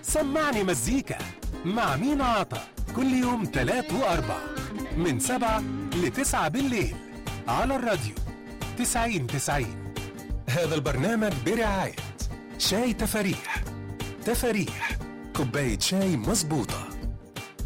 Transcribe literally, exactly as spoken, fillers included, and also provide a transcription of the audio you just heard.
سمعني مزيكا مع مينا عطا كل يوم تلات وأربع من سبعة لتسعة بالليل على الراديو تسعين تسعين. هذا البرنامج برعاية شاي تفاريح. تفاريح كوباية شاي مظبوطة.